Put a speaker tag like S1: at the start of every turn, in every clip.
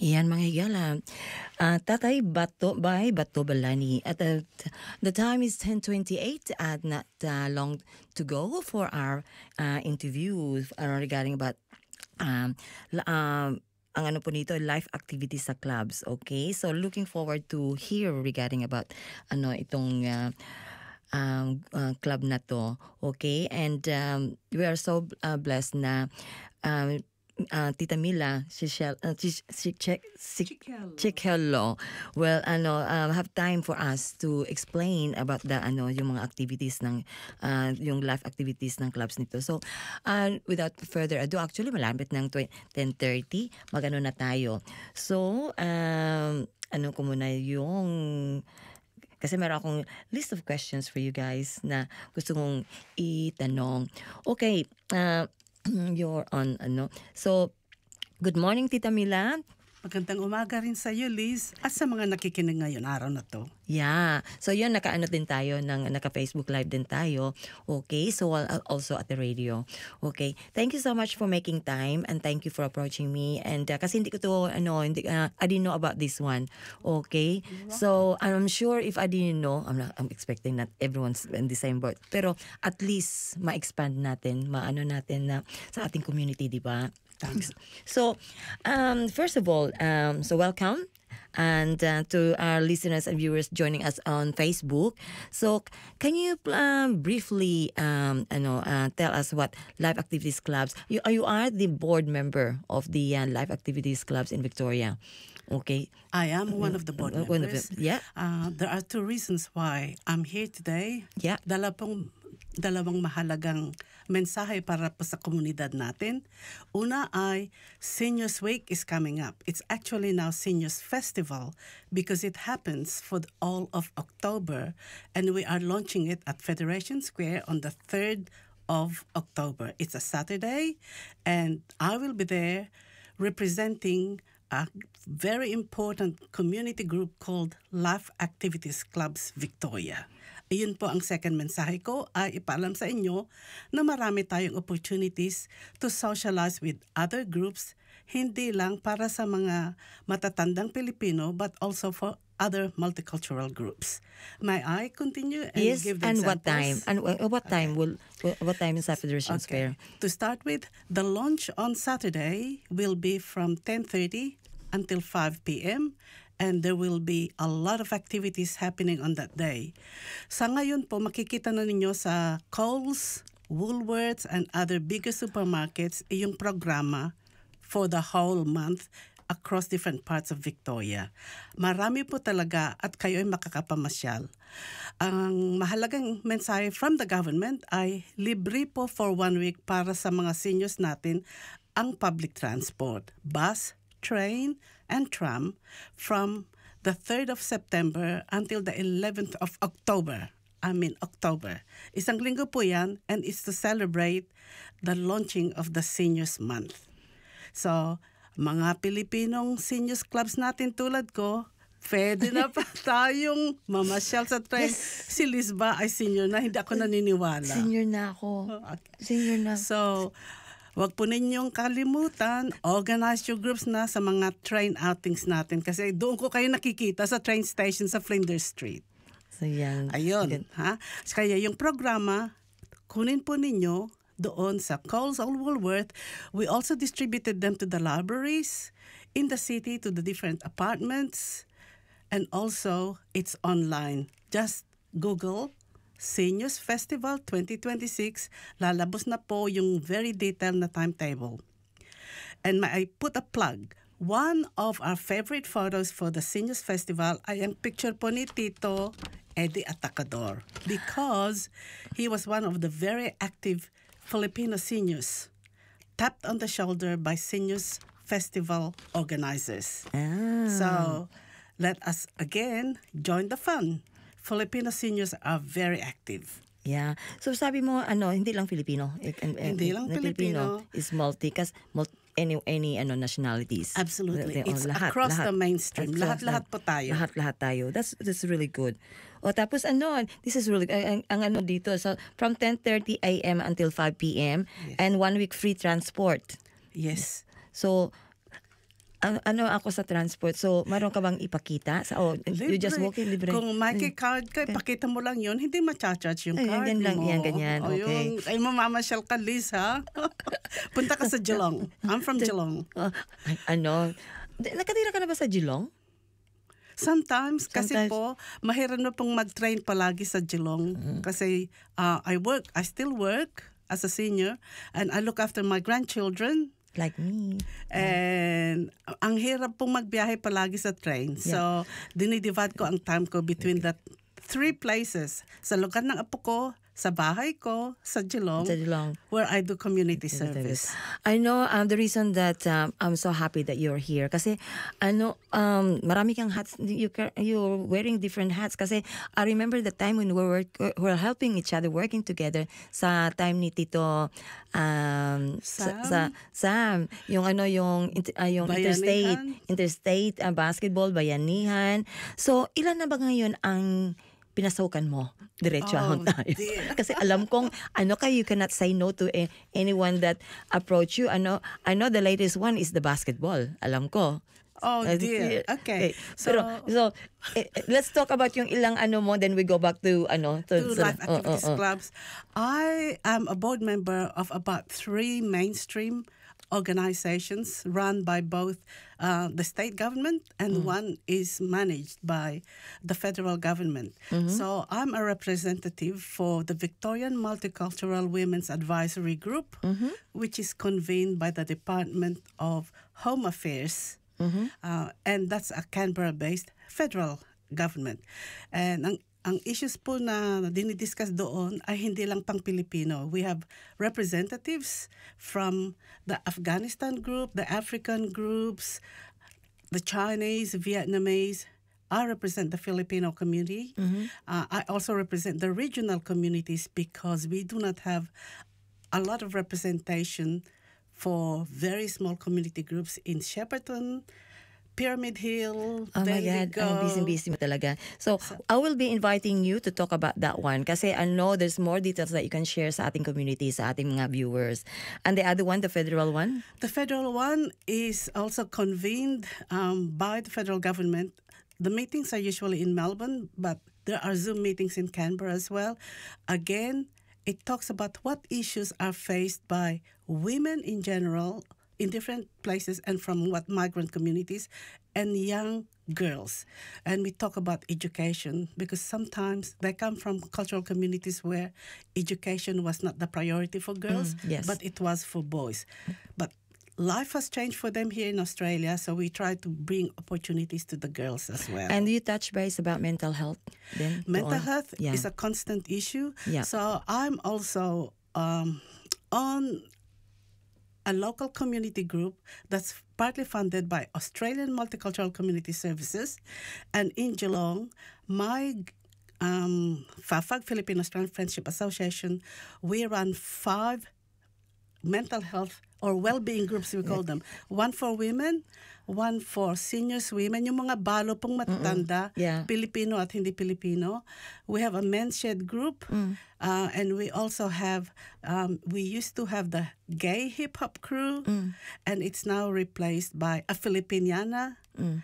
S1: Yan mga higala. Tatay Bato by Bato Balani. At the time is 10:28 at not long to go for our interview regarding about ang ano po nito, life activities sa clubs. Okay? So looking forward to hear regarding about itong club na to. Okay? And we are so blessed na Tita Mila, Chikello will have time for us to explain about the yung mga activities ng yung life activities ng clubs nito. So without further ado, actually malapit ng 10:30, magano na tayo. So ano ko muna yung kasi meron akong list of questions for you guys na gusto kong itanong. Okay, you're on So, good morning, Tita Mila.
S2: Magandang umaga rin sa iyo, Liz, at sa mga nakikinig ngayon araw na to.
S1: Yeah. So yun, naka-ano din tayo, naka-Facebook Live din tayo. Okay, so also at the radio. Okay, thank you so much for making time and thank you for approaching me. And kasi hindi ko to, I didn't know about this one. Okay, so I'm sure if I didn't know, I'm expecting that everyone's in the same boat. Pero at least ma-expand natin, natin na sa ating community, di ba? So, first of all, so welcome and to our listeners and viewers joining us on Facebook. So, can you briefly, tell us what Life Activities Clubs? You are the board member of the Life Activities Clubs in Victoria. Okay.
S2: I am one of the board members.
S1: One of them. Yeah.
S2: There are two reasons why I'm here today.
S1: Yeah.
S2: Dalawang mahalagang mensahe para po sa komunidad natin. Una ay Seniors Week is coming up. It's actually now Seniors Festival because it happens for all of October and we are launching it at Federation Square on the 3rd of October. It's a Saturday and I will be there representing a very important community group called Life Activities Clubs Victoria. Iyon po ang second mensahe ko ay ipaalam sa inyo na marami tayong opportunities to socialize with other groups, hindi lang para sa mga matatandang Pilipino but also for other multicultural groups. May I continue and give the examples?
S1: What time? And what time what time is at Federation Square?
S2: To start with, the launch on Saturday will be from 10:30 until 5 p.m. and there will be a lot of activities happening on that day. Sa ngayon po, makikita na ninyo sa Coles, Woolworths, and other bigger supermarkets iyong programa for the whole month across different parts of Victoria. Marami po talaga at kayo ay makakapamasyal. Ang mahalagang mensahe from the government ay libre po for 1 week para sa mga seniors natin ang public transport, bus, train, and tram from the 3rd of September until the 11th of October. October. Isang linggo po yan and it's to celebrate the launching of the Seniors Month. So, mga Pilipinong seniors clubs natin tulad ko, pwede na pa tayong mamasyal sa train.
S1: Yes.
S2: Si Liz ba ay senior na? Hindi ako naniniwala.
S1: Senior na ako.
S2: Okay.
S1: Senior na.
S2: So, wag po ninyong kalimutan, organize your groups na sa mga train outings natin kasi doon ko kayo nakikita sa train station sa Flinders Street.
S1: So yan.
S2: Ayun. Ha? Kaya yung programa, kunin po ninyo doon sa Coles or Woolworth. We also distributed them to the libraries in the city, to the different apartments, and also it's online. Just Google Seniors Festival 2026, lalabas na po yung very detailed na timetable. And may I put a plug? One of our favorite photos for the Seniors Festival ay ang picture po ni Tito Eddie Atacador because he was one of the very active Filipino seniors tapped on the shoulder by Seniors Festival organizers. So let us again join the fun. Filipino seniors are very active.
S1: Yeah. So sabi mo hindi lang Filipino.
S2: Hindi lang Filipino.
S1: Is any nationalities.
S2: Absolutely. It's across the mainstream. Lahat po tayo.
S1: Lahat tayo. That's really good. O tapos this is really ang dito so from 10:30 a.m. until 5 p.m.
S2: Yes.
S1: and 1 week free transport.
S2: Yes.
S1: So ano ako sa transport. So, meron ka bang ipakita? You just walk in, libre.
S2: Kung may card ka, ipakita mo lang yun, hindi ma-charge yung
S1: Ay,
S2: card
S1: yan lang,
S2: mo.
S1: yan, ganyan.
S2: O
S1: Okay.
S2: yun, ay mamamasyal ka, Liz, ha? Punta ka sa Geelong. I'm from Geelong.
S1: Nakatira ka na ba sa Geelong?
S2: Sometimes, kasi
S1: Sometimes.
S2: po, mahirap na pong mag-train palagi sa Geelong. Kasi I still work as a senior, and I look after my grandchildren.
S1: Like me.
S2: And ang hirap pong magbiyahe palagi sa train. So, dinidivide ko ang time ko between the 3 places. Sa lugar ng apo ko, sa bahay ko, sa Geelong,
S1: Sa Geelong.
S2: where I do community service.
S1: I know the reason that I'm so happy that you're here kasi marami kang hats, you're wearing different hats kasi I remember the time when we're helping each other, working together sa time ni Tito Sam, yung
S2: Bayanihan.
S1: interstate basketball, bayanihan. So ilan na ba ngayon ang pinasukan mo? Diretso
S2: Oh,
S1: tayo.
S2: dear.
S1: Kasi alam kong you cannot say no to anyone that approach you. I know the latest one is the basketball. Alam ko.
S2: Oh, dear. Okay.
S1: So let's talk about yung ilang mo, then we go back to
S2: to Life Activities Clubs. I am a board member of about 3 mainstream organizations run by both the state government and one is managed by the federal government. So I'm a representative for the Victorian Multicultural Women's Advisory Group, which is convened by the Department of Home Affairs. And that's a Canberra-based federal government. And ang issues po na dinidiscuss doon ay hindi lang pang Pilipino. We have representatives from the Afghanistan group, the African groups, the Chinese, Vietnamese. I represent the Filipino community. I also represent the regional communities because we do not have a lot of representation for very small community groups in Shepparton, Pyramid Hill,
S1: Oh my God, busy mo talaga. So, I will be inviting you to talk about that one kasi I know there's more details that you can share sa ating community, sa ating mga viewers. And the other one, the federal one?
S2: The federal one is also convened by the federal government. The meetings are usually in Melbourne, but there are Zoom meetings in Canberra as well. Again, it talks about what issues are faced by women in general in different places and from what migrant communities and young girls. And we talk about education because sometimes they come from cultural communities where education was not the priority for girls,
S1: yes.
S2: but it was for boys. But life has changed for them here in Australia, so we try to bring opportunities to the girls as well.
S1: And you touch base about mental health then?
S2: Mental health
S1: Yeah.
S2: is a constant issue.
S1: Yeah.
S2: So I'm also on a local community group that's partly funded by Australian Multicultural Community Services. And in Geelong, my FAFAG, Philippine Australian Friendship Association, we run 5 mental health or well-being groups, we call them. One for women, one for seniors women, yung mga balo pong matatanda,
S1: Yeah.
S2: Pilipino at hindi Pilipino. We have a men's shed group, and we also have, we used to have the gay hip-hop crew, and it's now replaced by a Filipiniana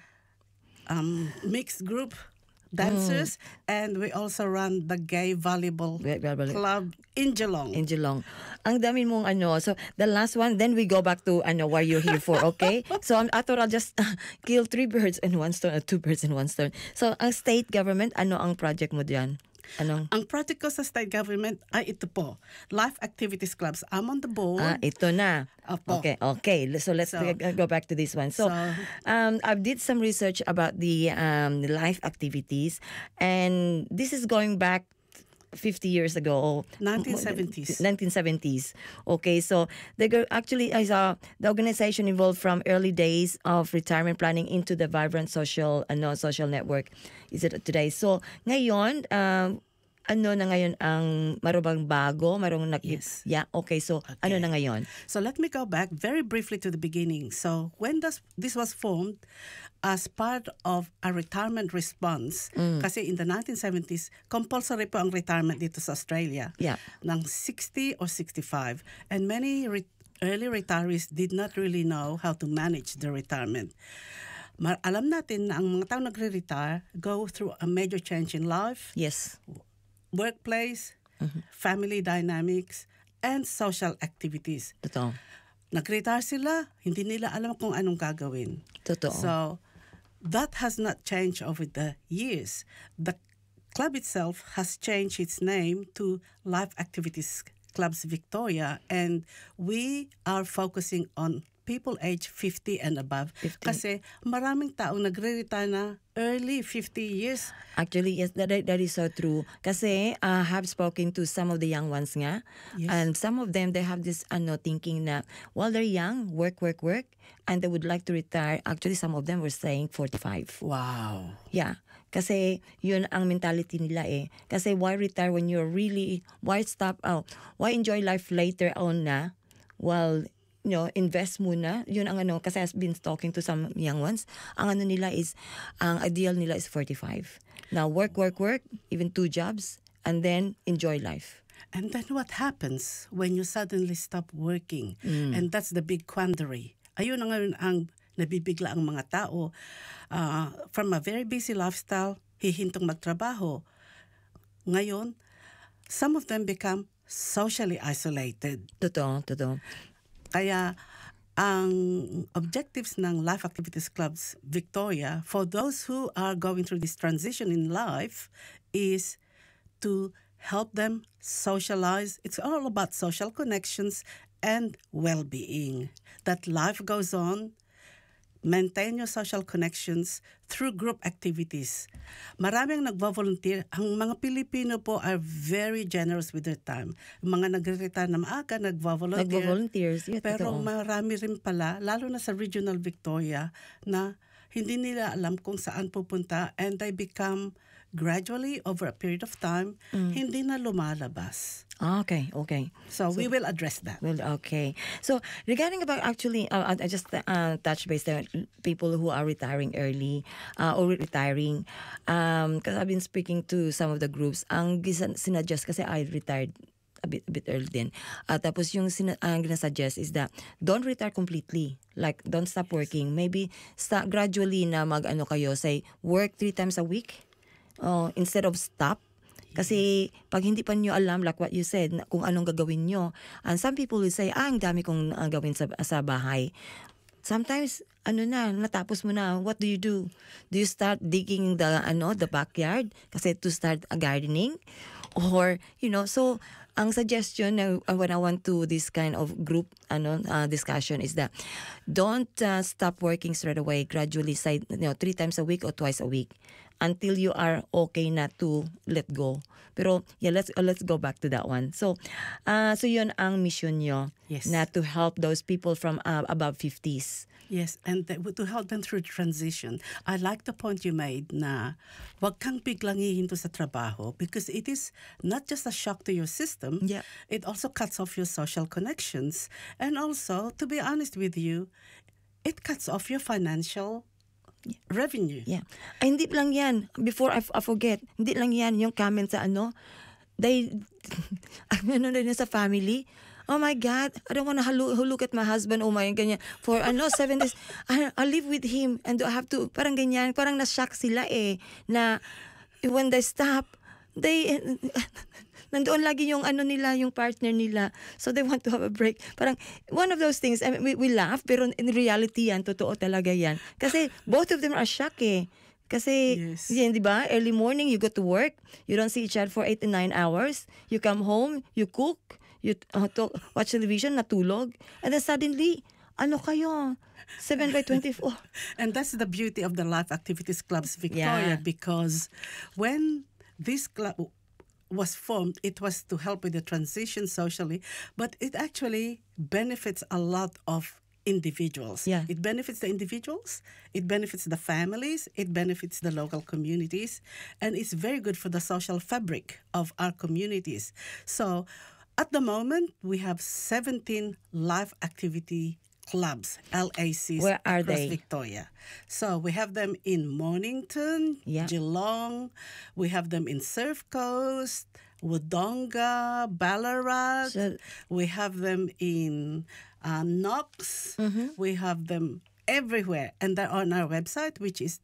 S2: mixed group dancers, and we also run the gay volleyball
S1: Volleyball.
S2: club in Geelong.
S1: In Geelong. Ang dami mong So the last one, then we go back to why you're here for, okay? So I thought I'll just kill 3 birds in one stone, 2 birds in one stone. So ang state government, ano ang project mo diyan?
S2: Ang project ko sa state government ay ito po, Life Activities Clubs. I'm on the board.
S1: Ito na.
S2: Opo.
S1: Okay. So let's go back to this one. So, I did some research about the life activities, and this is going back 50 years ago.
S2: 1970s.
S1: 1970s. Okay, so actually the organization evolved from early days of retirement planning into the vibrant social network is it today. So ngayon, ano na ngayon ang marubang bago?
S2: Yes.
S1: Yeah, okay. So ano na ngayon?
S2: So let me go back very briefly to the beginning. So when this was formed as part of a retirement response, kasi in the 1970s, compulsory po ang retirement dito sa Australia
S1: Yeah.
S2: ng 60 or 65. And many early retirees did not really know how to manage their retirement. Alam natin na ang mga tao nagre-retire go through a major change in life,
S1: Yes.
S2: workplace, family dynamics, and social activities.
S1: Totoo.
S2: Nag-retire sila, hindi nila alam kung anong gagawin.
S1: Totoo.
S2: So, that has not changed over the years. The club itself has changed its name to Life Activities Clubs Victoria, and we are focusing on people age 50 and above.
S1: 50.
S2: Kasi maraming taong nagre-retire na early 50 years.
S1: Actually, yes, that is so true. Kasi I have spoken to some of the young ones nga.
S2: Yes.
S1: And some of them, they have this thinking na while they're young, work, and they would like to retire. Actually, some of them were saying 45.
S2: Wow.
S1: Yeah. Kasi yun ang mentality nila eh. Kasi why retire when you're really, why why enjoy life later on na while invest muna. Yun ang kasi I've been talking to some young ones. Ang nila is, ang ideal nila is 45. Now, work, even 2 jobs, and then enjoy life.
S2: And then what happens when you suddenly stop working? And that's the big quandary. Ayun ang ngayon ang nabibigla ang mga tao. From a very busy lifestyle, hihintong magtrabaho. Ngayon, some of them become socially isolated.
S1: Totoo.
S2: Kaya ang objectives ng Life Activities Clubs Victoria for those who are going through this transition in life is to help them socialize. It's all about social connections and well-being. That life goes on. Maintain your social connections through group activities. Maraming nagvo-volunteer. Ang mga Pilipino po are very generous with their time. Mga nagre-retire na maaga, nagvo-volunteer.
S1: Nagvo-volunteers. Yeah,
S2: Pero
S1: totoo.
S2: marami rin pala, lalo na sa Regional Victoria, na hindi nila alam kung saan pupunta, and they become gradually, over a period of time, hindi na lumalabas.
S1: Okay.
S2: So we will address that.
S1: Well, okay. So regarding about actually, I just touch base there, people who are retiring early or retiring. Because I've been speaking to some of the groups. Ang sinadjust kasi I retired a bit early din. Tapos yung ang ginasuggest is that don't retire completely. Like don't stop working. Maybe gradually na kayo, say work 3 times a week instead of stop. Kasi pag hindi pa nyo alam, like what you said, kung anong gagawin nyo, and some people will say, ang dami kong gawin sa bahay. Sometimes, natapos mo na, what do you do? Do you start digging the backyard? Kasi to start gardening? Or, so, ang suggestion when I want to this kind of group discussion is that don't stop working straight away. Gradually, 3 times a week or twice a week until you are okay na to let go. Pero yeah, let's go back to that one. So yun ang mission nyo.
S2: Yes.
S1: Na to help those people from above 50s.
S2: Yes, and to help them through transition. I like the point you made na wag kang biglang hihinto sa trabaho because it is not just a shock to your system,
S1: Yeah.
S2: it also cuts off your social connections. And also, to be honest with you, it cuts off your financial revenue.
S1: Yeah. Ay, hindi lang yan. Before I forget, hindi lang yan yung comment sa they, sa family, oh my God, I don't want to look at my husband, oh my, ganyan, for 7 days, I'll live with him, and I have to, parang ganyan, parang na-shock sila na when they stop, nandoon lagi yung nila, yung partner nila. So they want to have a break. Parang one of those things, I mean, we laugh, pero in reality yan, totoo talaga yan. Kasi both of them are shocked Kasi,
S2: Yes.
S1: yan, di ba? Early morning, you go to work, you don't see each other for 8 to 9 hours, you come home, you cook, you watch television, natulog, and then suddenly, kayo? 7 by 24.
S2: And that's the beauty of the Life Activities Clubs Victoria,
S1: Yeah.
S2: because when this club was formed, it was to help with the transition socially, but it actually benefits a lot of individuals.
S1: Yeah.
S2: It benefits the individuals, it benefits the families, it benefits the local communities, and it's very good for the social fabric of our communities. So, at the moment, we have 17 life activity clubs, LACs,
S1: Where are
S2: across
S1: they?
S2: Victoria. So we have them in Mornington,
S1: Yeah.
S2: Geelong, we have them in Surf Coast, Wodonga, Ballarat,
S1: So-
S2: we have them in Knox. We have them everywhere. And they're on our website, which is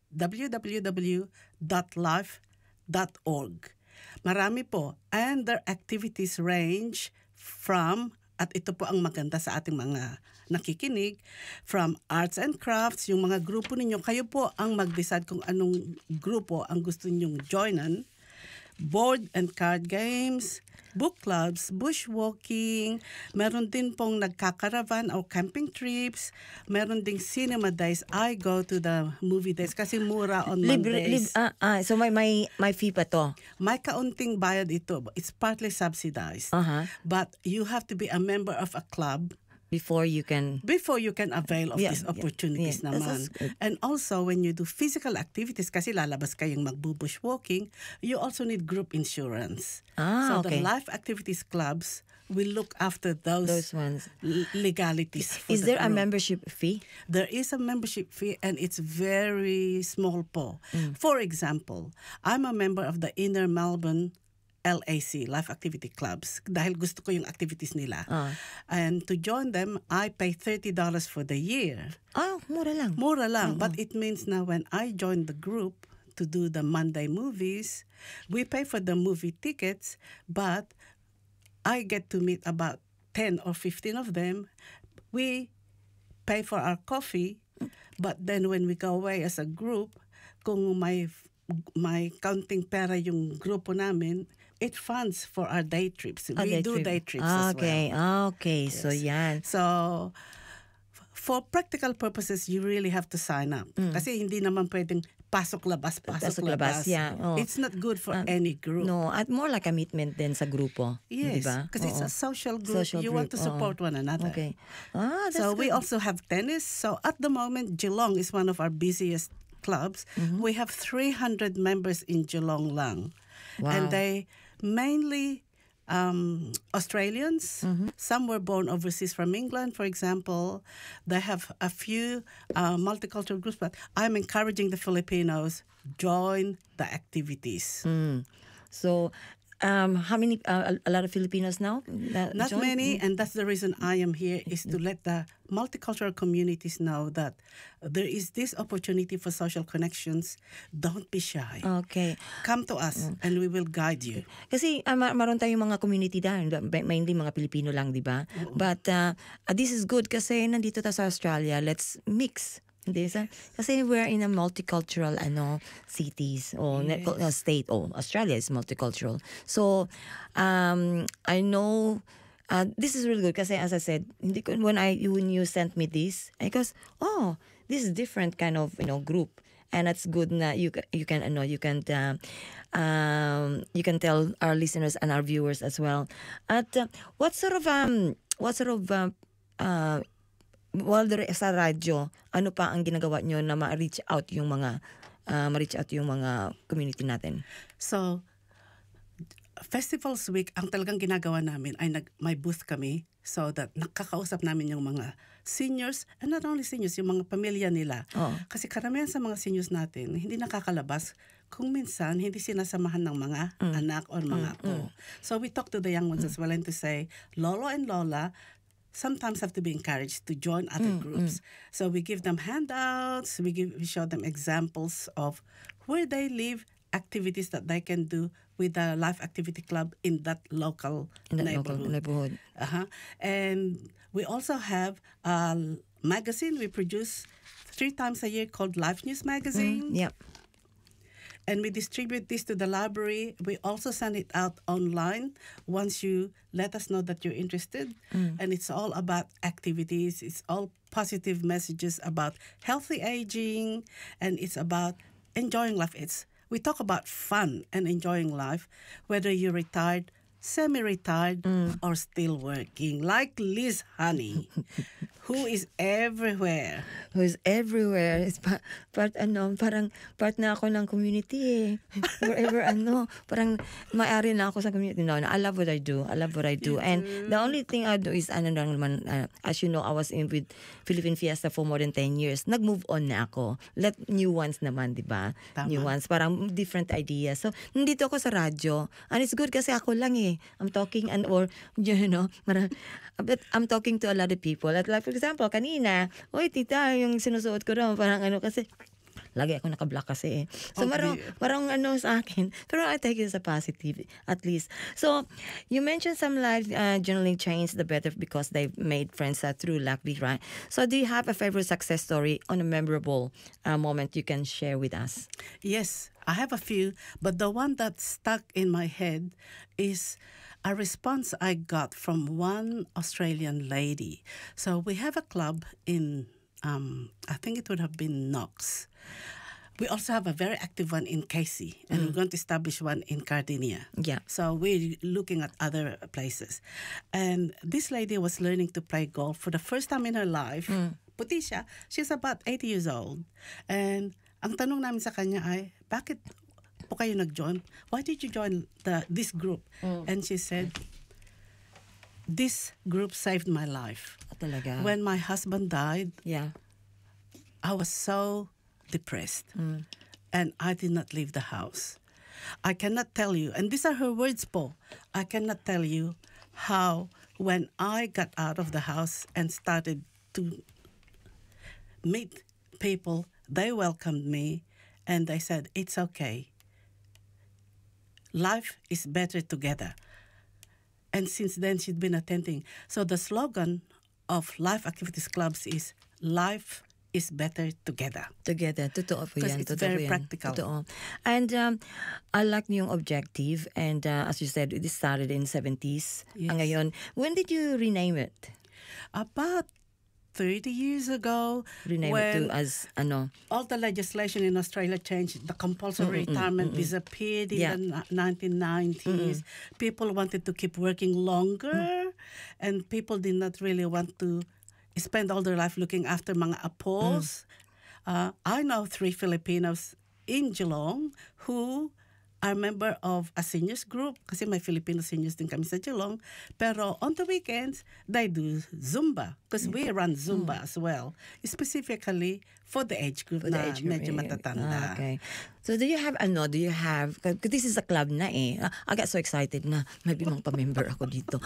S2: www.life.org. Marami po. And their activities range from, at ito po ang maganda sa ating mga nakikinig, from arts and crafts, yung mga grupo ninyo, kayo po ang mag-decide kung anong grupo ang gusto ninyong joinan. Board and card games, book clubs, bushwalking, meron din pong nagkakaravan or camping trips, meron ding cinema days. I go to the movie days kasi mura on Mondays.
S1: So may fee pa to?
S2: May kaunting bayad ito. It's partly subsidized. But you have to be a member of a club
S1: before you can
S2: avail of these opportunities naman. And also, when you do physical activities, kasi lalabas kayong magbubushwalking, you also need group insurance. The life activities clubs will look after those
S1: ones.
S2: Legalities.
S1: Is there a membership fee?
S2: There is a membership fee and it's very small po. For example, I'm a member of the Inner Melbourne LAC, Life Activity Clubs, dahil gusto ko yung activities nila. And to join them, I pay $30 for the year.
S1: Mura lang.
S2: Mura lang. But it means now when I join the group to do the Monday movies, we pay for the movie tickets, but I get to meet about 10 or 15 of them. We pay for our coffee, but then when we go away as a group, kung may counting pera yung grupo namin, it funds for our day trips. We do day trips as well.
S1: Okay. Yes. So, yan.
S2: So, for practical purposes, you really have to sign up. Kasi hindi naman pwedeng pasok-labas.
S1: Yeah.
S2: It's not good for any group.
S1: No, at more like a commitment din sa grupo.
S2: Yes,
S1: diba?
S2: because it's a social group. You want to support one another.
S1: Okay.
S2: So, we also have tennis. So, at the moment, Geelong is one of our busiest clubs. We have 300 members in Geelong lang.
S1: Wow.
S2: And they mainly Australians. Some were born overseas from England, for example. They have a few multicultural groups, but I'm encouraging the Filipinos join the activities.
S1: So, how many? A lot of Filipinos now.
S2: Not
S1: join?
S2: many, and that's the reason I am here, is to let the multicultural communities know that there is this opportunity for social connections. Don't be shy.
S1: Okay.
S2: Come to us, and we will guide you.
S1: Kasi maroon tayong mga community dyan, mainly mga Pilipino lang, di ba? But this is good kasi nandito tayo sa Australia. Let's mix. Hindi sa kasi we're in a multicultural cities or state. Australia is multicultural. So I know this is really good kasi as I said, when you sent me this, I goes, this is different kind of group, and it's good na you can tell our listeners and our viewers as well. At what sort of sa radyo, ano pa ang ginagawa nyo na ma-reach out yung mga community natin?
S2: So, Festivals Week, ang talagang ginagawa namin ay may booth kami so that nakakausap namin yung mga seniors, and not only seniors, yung mga pamilya nila. Kasi karamihan sa mga seniors natin, hindi nakakalabas kung minsan hindi sinasamahan ng mga anak or mga apo. So we talk to the young ones as well and to say, Lolo and Lola sometimes have to be encouraged to join other groups. So we give them handouts, we show them examples of where they live, activities that they can do with the Life Activity Club in that local neighborhood. And we also have a magazine we produce 3 times a year called Life News Magazine. And we distribute this to the library. We also send it out online once you let us know that you're interested. And it's all about activities. It's all positive messages about healthy aging. And it's about enjoying life. We talk about fun and enjoying life, whether you're retired, semi-retired, or still working. Like Liz Honey, who is everywhere.
S1: It's parang part na ako ng community eh. Wherever parang may-ari na ako sa community. No, I love what I do. And the only thing I do is as you know, I was in with Philippine Fiesta for more than 10 years. Nag-move on na ako. Let new ones naman, di ba? New ones, parang different ideas. So, nandito ako sa radyo. And it's good kasi ako lang eh. I'm talking or but I'm talking to a lot of people. At like, for example, kanina, oy, tita, yung sinusuot ko daw, parang kasi, lagi ako naka-block kasi eh. So, marang sa akin. Pero I take it as a positive, at least. So, you mentioned some life journaling changed the better because they've made friends through Luckily, right? So, do you have a favorite success story on a memorable moment you can share with us?
S2: Yes, I have a few, but the one that stuck in my head is a response I got from one Australian lady. So we have a club in, I think it would have been Knox. We also have a very active one in Casey, and we're going to establish one in Cardinia.
S1: Yeah.
S2: So we're looking at other places. And this lady was learning to play golf for the first time in her life. Puti siya. She's about 80 years old. And ang tanong namin sa kanya ay, bakit po kayo nag-join? Why did you join this group? And she said, this group saved my life.
S1: Talaga?
S2: When my husband died,
S1: Yeah.
S2: I was so depressed. And I did not leave the house. I cannot tell you, and these are her words po, I cannot tell you how when I got out of the house and started to meet people, they welcomed me and they said, it's okay. Life is better together. And since then, she'd been attending. So the slogan of Life Activities Clubs is Life is better together.
S1: Together. Totoo po yan.
S2: Because it's
S1: Totoo
S2: very
S1: yan.
S2: practical.
S1: Totoo. And I like yung objective. And as you said, it started in 70s.
S2: Yes.
S1: Ngayon, when did you rename it?
S2: About 30 years ago,
S1: Rename
S2: when
S1: it to as
S2: all the legislation in Australia changed, the compulsory retirement disappeared in
S1: Yeah.
S2: the 1990s. People wanted to keep working longer, and people did not really want to spend all their life looking after mga apos. I know 3 Filipinos in Geelong who are member of a seniors group kasi may Filipino seniors din kami sa Geelong. Pero on the weekends, they do Zumba because we run Zumba as well, specifically for the age group na medyo matatanda.
S1: Okay. So do you have, cause this is a club na eh. I got so excited na maybe mang pa-member ako dito.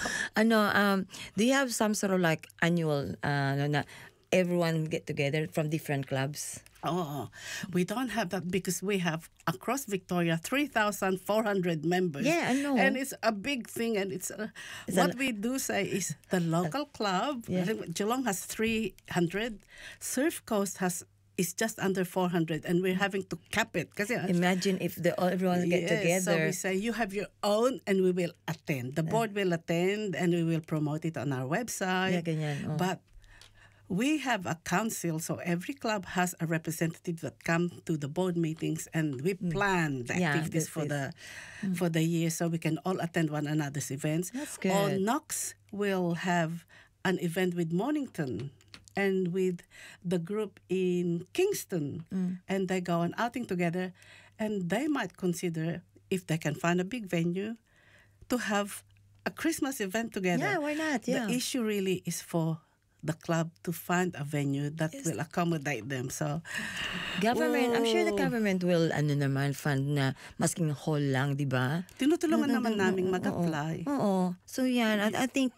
S1: Do you have some sort of like annual, na everyone get together from different clubs?
S2: Oh, we don't have that because we have across Victoria 3,400 members.
S1: Yeah, I know.
S2: And it's a big thing, and it's what we do say is the local club.
S1: Yeah.
S2: Geelong has 300. Surf Coast is just under 400, and we're having to cap it. Kasi,
S1: Imagine if everyone get
S2: yes, so
S1: together.
S2: we say you have your own, and we will attend. The board will attend, and we will promote it on our website.
S1: Yeah, ganyan. Oh.
S2: But we have a council, so every club has a representative that come to the board meetings, and we plan the
S1: Yeah,
S2: activities for the year, so we can all attend one another's events.
S1: That's good.
S2: Or Knox will have an event with Mornington and with the group in Kingston, and they go on outing together, and they might consider, if they can find a big venue, to have a Christmas event together.
S1: Yeah, why not? Yeah.
S2: The issue really is for the club to find a venue that will accommodate them. So,
S1: Government, I'm sure the government will fund na masking hall lang, di ba?
S2: tinutulungan naman naming mag-apply.
S1: Oo. So yan, I think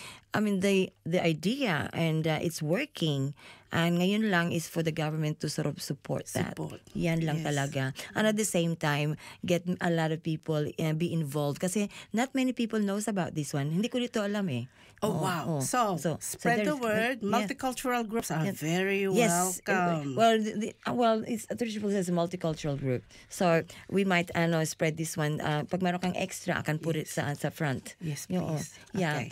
S1: the idea and it's working. And ngayon lang is for the government to sort of support that. Yan lang
S2: Yes.
S1: talaga. And at the same time, get a lot of people be involved. Kasi not many people knows about this one. Hindi ko dito alam eh.
S2: Oh, wow. So spread the word.
S1: Yeah.
S2: Multicultural groups are very
S1: Yes.
S2: welcome.
S1: Well, it's Triple as a multicultural group. So we might spread this one. Pag meron kang extra, I can put it sa front.
S2: Yes,
S1: Oo.
S2: please.
S1: Yeah.
S2: Okay.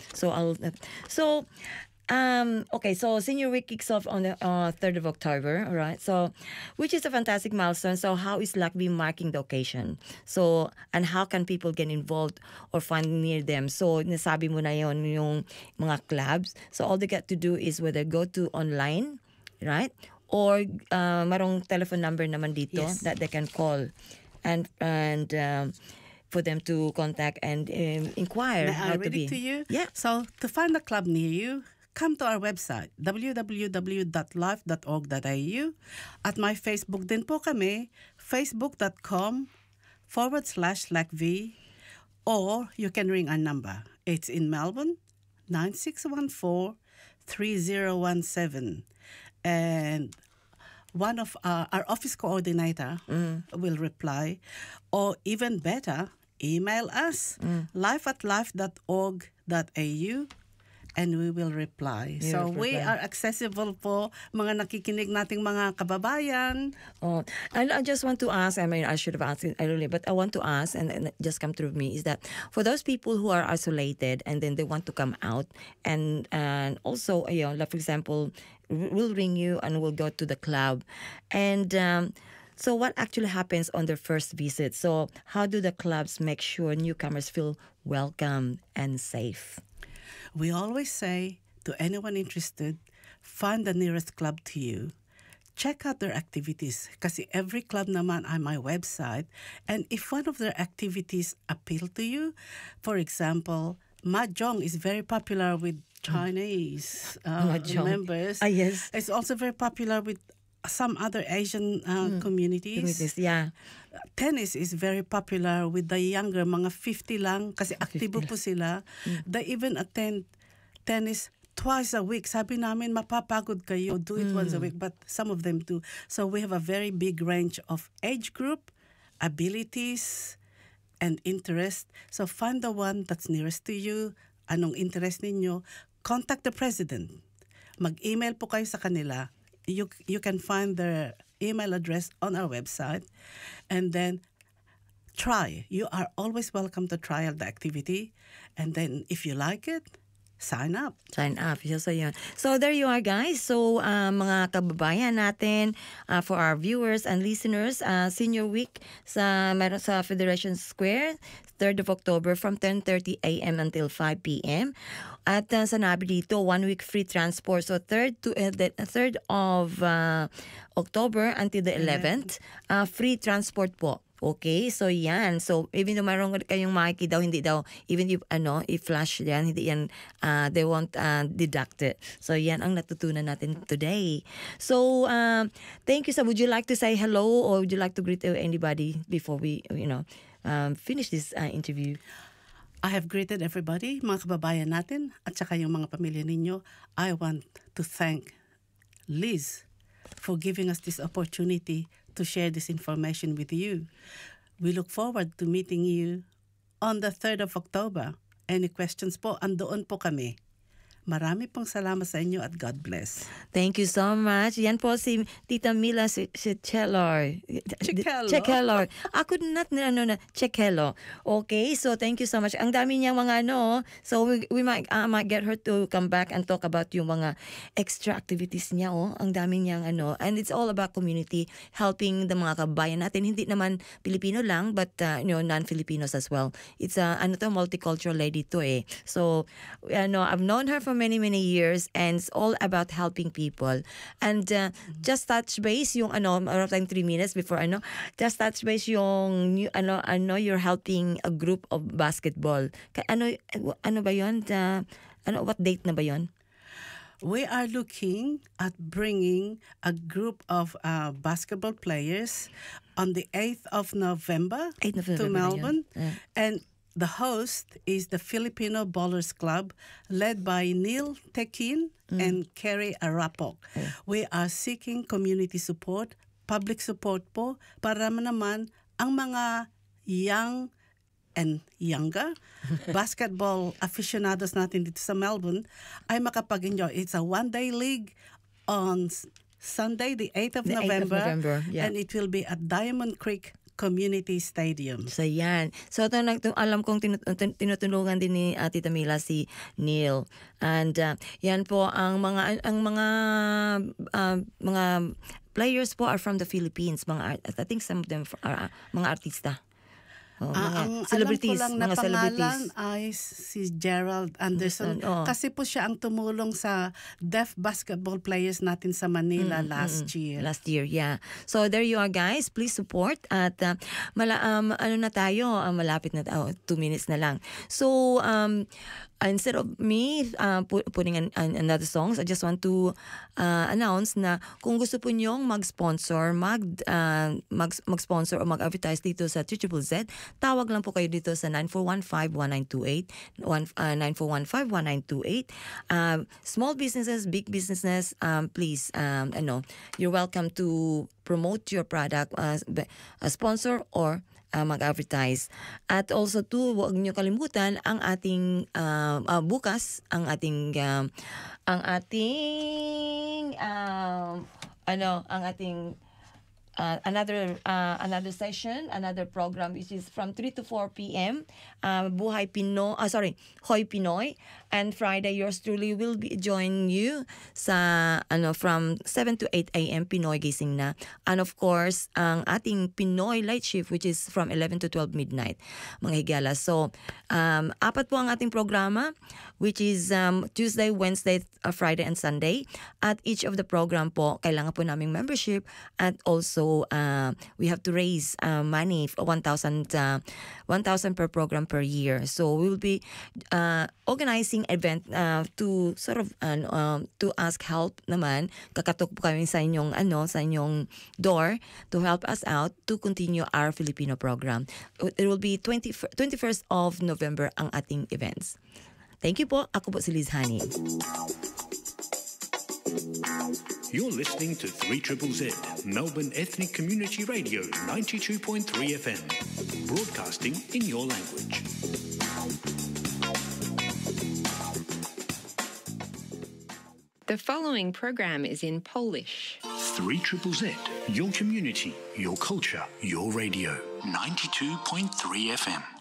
S1: So Senior Week kicks off on the 3rd of October, all right? So, which is a fantastic milestone. So, how is Luckby marking the occasion? So, and how can people get involved or find near them? So, nasabi mo na yon yung mga clubs. So, all they got to do is whether go to online, right? Or marong telephone number naman dito
S2: Yes.
S1: that they can call and for them to contact and inquire
S2: May
S1: how
S2: I
S1: to
S2: read
S1: be.
S2: it to you?
S1: Yeah.
S2: So to find a club near you, come to our website, www.life.org.au. At my Facebook din po kami, facebook.com/LACV, or you can ring our number. It's in Melbourne, 9614-3017. And one of our office coordinator will reply, or even better, email us, life@life.org.au, and we will reply.
S1: You
S2: So
S1: will
S2: we
S1: reply.
S2: are accessible po mga nakikinig nating mga kababayan.
S1: Oh, and I just want to ask, I mean, I should have asked it earlier, but I want to ask, and it just come through me, is that for those people who are isolated and then they want to come out, and also, like for example, we'll ring you and we'll go to the club. And so what actually happens on their first visit? So how do the clubs make sure newcomers feel welcome and safe?
S2: We always say to anyone interested, find the nearest club to you. Check out their activities kasi every club naman on my website, and if one of their activities appeal to you, for example, Mahjong is very popular with Chinese
S1: Mahjong.
S2: members.
S1: Yes.
S2: It's also very popular with some other Asian communities.
S1: Yeah.
S2: Tennis is very popular with the younger, mga 50 lang, kasi aktibo po sila. They even attend tennis twice a week. Sabi namin, mapapagod kayo, do it once a week, but some of them do. So we have a very big range of age group, abilities, and interest. So find the one that's nearest to you, anong interest ninyo, contact the president. Mag-email po kayo sa kanila. You can find their email address on our website, and then try. You are always welcome to trial the activity, and then if you like it, sign up.
S1: Sign up. So, yun. So, there you are, guys. So, mga kababayan natin, for our viewers and listeners, Senior Week meron sa Federation Square, 3rd of October from 10:30 a.m. until 5 p.m. At sanabi dito, 1 week free transport. So, 3rd of October until the 11th, free transport po. Okay, so yan. So even though mayroon kayong makiki daw, hindi daw, even if i-flash yan, hindi yan, they won't deduct it. So yan ang natutunan natin today. So thank you. So would you like to say hello, or would you like to greet anybody before we, finish this interview?
S2: I have greeted everybody, mga kababayan natin, at saka yung mga pamilya ninyo. I want to thank Liz for giving us this opportunity to share this information with you. We look forward to meeting you on the 3rd of October. Any questions po, andoon po kami. Marami pong salamat sa inyo at God bless.
S1: Thank you so much. Yan po si Tita Mila Cechelor. I could not Cechelor. Okay, so thank you so much. Ang dami niyang mga so we might get her to come back and talk about yung mga extra activities niya. Ang dami niyang and it's all about community, helping the mga kabayan natin. Hindi naman Filipino lang, but non-Filipinos as well. It's multicultural lady to eh. So I've known her for many years, and it's all about helping people. And just touch base yung around 3 minutes before just touch base yung you're helping a group of basketball. Ano ba yun? What date na ba yun?
S2: We are looking at bringing a group of basketball players on the 8th of November,
S1: 8th of November
S2: to Melbourne.
S1: Yeah.
S2: And the host is the Filipino Ballers Club, led by Neil Tekin and Kerry Arapok. We are seeking community support, public support po, para naman ang mga young and younger basketball aficionados natin dito sa Melbourne ay makapag-enjoy. It's a one-day league on Sunday, the 8th of November,
S1: yeah.
S2: and it will be at Diamond Creek Community Stadium.
S1: So yan. So alam kong tinutulungan din ni Tita Mila si Neil. And yan po ang mga players po are from the Philippines. I think some of them are mga artista.
S2: Ang
S1: celebrities,
S2: alam ko lang na
S1: mga
S2: pangalan
S1: celebrities.
S2: ay si Gerald Anderson. Kasi po siya ang tumulong sa deaf basketball players natin sa Manila last year.
S1: Last year, yeah. So there you are, guys. Please support. At na tayo? Malapit na 2 minutes na lang. So instead of me putting another songs, I just want to announce na kung gusto po nyong mag-sponsor, mag-sponsor o mag-advertise dito sa ZZZ, tawag lang po kayo dito sa 9415-1928, 9415-1928. Small businesses, big businesses, please, you're welcome to promote your product, sponsor or mag-advertise. At also huwag niyo kalimutan ang ating bukas, ang ating another session, another program which is from 3 to 4 p.m. Hoy Pinoy, and Friday yours truly will be join you sa from 7 to 8 a.m. Pinoy gising na, and of course ang ating Pinoy light shift which is from 11 to 12 midnight mga higala. So apat po ang ating programa which is Tuesday, Wednesday, Friday and Sunday, at each of the program po kailangan po naming membership, at also we have to raise money for 1,000 per program per year. So we will be organizing event to sort of to ask help naman. Kakatok po kami sa inyong sa inyong door to help us out to continue our Filipino program. It will be 21st of November ang ating events. Thank you po. Ako po si Liz Hani.
S3: You're listening to 3ZZZ, Melbourne Ethnic Community Radio 92.3 FM, broadcasting in your language.
S4: The following program is in Polish.
S3: 3ZZZ, your community, your culture, your radio 92.3 FM.